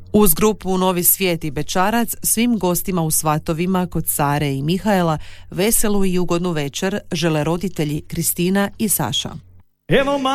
Uz grupu Novi svijet i Bećarac svim gostima u Svatovima kod Sare i Mihaela veselu i ugodnu večer žele roditelji Kristina i Saša.